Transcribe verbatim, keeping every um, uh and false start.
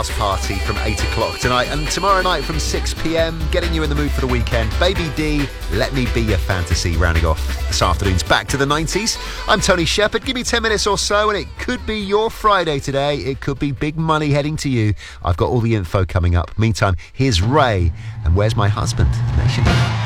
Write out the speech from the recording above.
House Party from eight o'clock tonight, and tomorrow night from six p.m, getting you in the mood for the weekend. Baby D, Let Me Be Your Fantasy, rounding off this afternoon's Back to the nineties. I'm Tony Shepherd. Give me ten minutes or so and it could be your Friday today. It could be big money heading to you. I've got all the info coming up. Meantime, here's Ray and Where's My Husband? Nation.